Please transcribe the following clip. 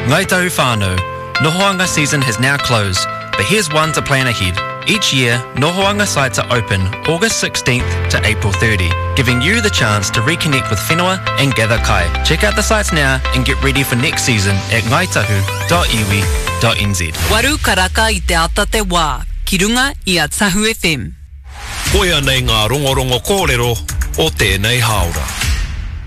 Ngai tahu whānau, Nohoanga season has now closed, but here's one to plan ahead. Each year, Nohoanga sites are open August 16th to April 30, giving you the chance to reconnect with whenua and gather kai. Check out the sites now and get ready for next season at ngaitahu.iwi.nz. Waru karaka I te ata te wā, ki runga I a Tahu FM. Koia nei ngā rongorongo kōrero o tēnei haora.